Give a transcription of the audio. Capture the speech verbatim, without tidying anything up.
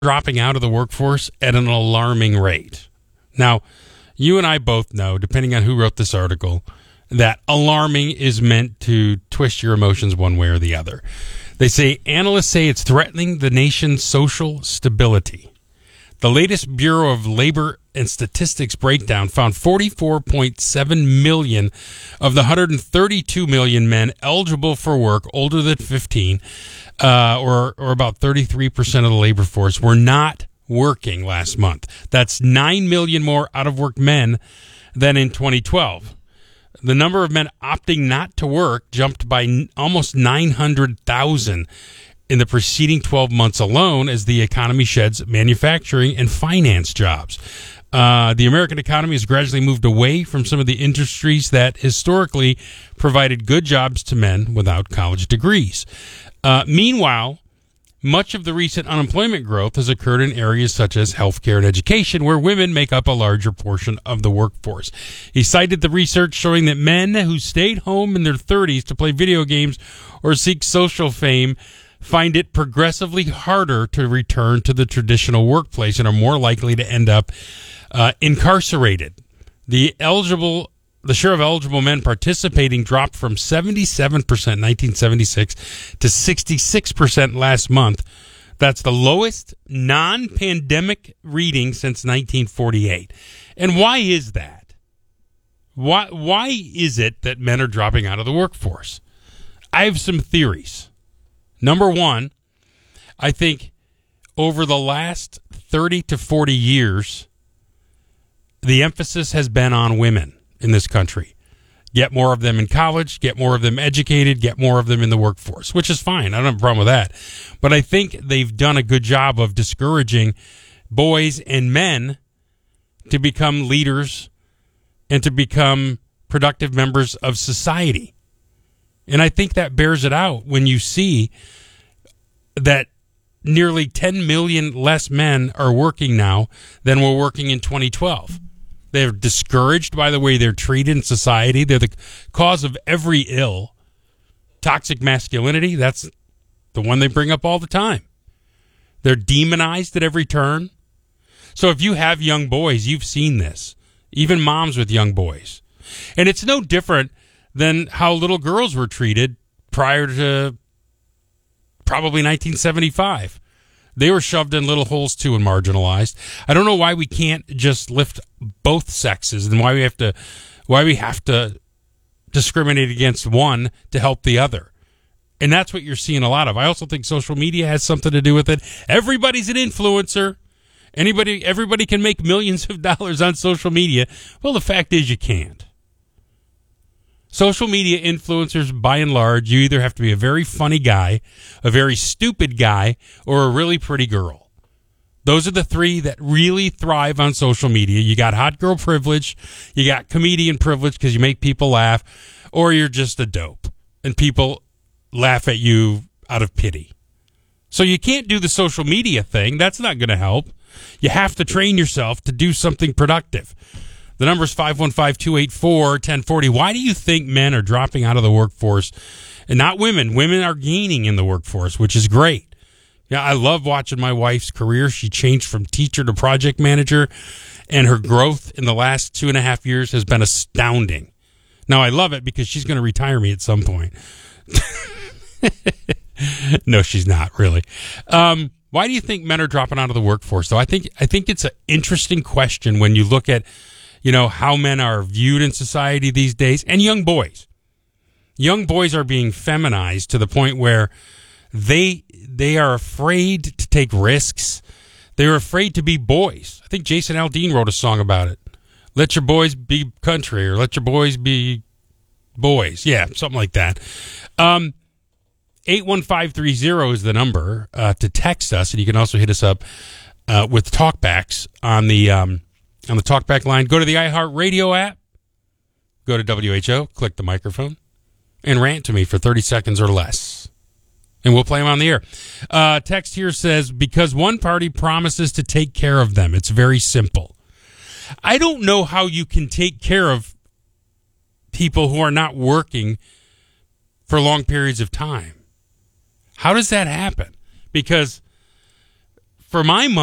dropping out of the workforce at an alarming rate. Now, you and I both know, depending on who wrote this article, that alarming is meant to twist your emotions one way or the other. They say, analysts say it's threatening the nation's social stability. The latest Bureau of Labor and Statistics breakdown found forty-four point seven million of the one hundred thirty-two million men eligible for work older than fifteen, uh, or, or about thirty-three percent of the labor force, were not working last month. That's nine million more out-of-work men than in twenty twelve. The number of men opting not to work jumped by n- almost nine hundred thousand in the preceding twelve months alone as the economy sheds manufacturing and finance jobs. Uh, the American economy has gradually moved away from some of the industries that historically provided good jobs to men without college degrees. Uh, meanwhile, much of the recent unemployment growth has occurred in areas such as healthcare and education, where women make up a larger portion of the workforce. He cited the research showing that men who stayed home in their thirties to play video games or seek social fame find it progressively harder to return to the traditional workplace and are more likely to end up uh, incarcerated. The eligible The share of eligible men participating dropped from seventy-seven percent in nineteen seventy-six to sixty-six percent last month. That's the lowest non-pandemic reading since nineteen forty-eight. And why is that? Why, why is it that men are dropping out of the workforce? I have some theories. Number one, I think over the last thirty to forty years, the emphasis has been on women in this country. Get more of them in college, get more of them educated, get more of them in the workforce, which is fine. I don't have a problem with that. But I think they've done a good job of discouraging boys and men to become leaders and to become productive members of society. And I think that bears it out when you see that nearly ten million less men are working now than were working in twenty twelve. They're discouraged by the way they're treated in society. They're the cause of every ill. Toxic masculinity, that's the one they bring up all the time. They're demonized at every turn. So if you have young boys, you've seen this. Even moms with young boys. And it's no different than how little girls were treated prior to probably nineteen seventy-five. They were shoved in little holes too and marginalized. I don't know why we can't just lift both sexes and why we have to why we have to discriminate against one to help the other. And that's what you're seeing a lot of. I also think social media has something to do with it. Everybody's an influencer. Anybody everybody can make millions of dollars on social media. Well, the fact is you can't. Social media influencers, by and large, you either have to be a very funny guy, a very stupid guy, or a really pretty girl. Those are the three that really thrive on social media. You got hot girl privilege, you got comedian privilege because you make people laugh, or you're just a dope, and people laugh at you out of pity. So you can't do the social media thing. That's not going to help. You have to train yourself to do something productive. The number is five one five, two eight four, one zero four zero. Why do you think men are dropping out of the workforce and not women? Women are gaining in the workforce, which is great. Yeah, I love watching my wife's career. She changed from teacher to project manager, and her growth in the last two and a half years has been astounding. Now, I love it because she's going to retire me at some point. No, she's not, really. Um, why do you think men are dropping out of the workforce, though? I think I think it's an interesting question when you look at you know, how men are viewed in society these days, and young boys. Young boys are being feminized to the point where they they are afraid to take risks. They're afraid to be boys. I think Jason Aldean wrote a song about it. Let your boys be country, or let your boys be boys. Yeah, something like that. Um, eight one five three zero is the number uh, to text us, and you can also hit us up uh, with talkbacks on the... Um, On the talkback line. Go to the iHeartRadio app, go to W H O, click the microphone, and rant to me for thirty seconds or less. And we'll play them on the air. Uh, text here says, because one party promises to take care of them. It's very simple. I don't know how you can take care of people who are not working for long periods of time. How does that happen? Because for my money.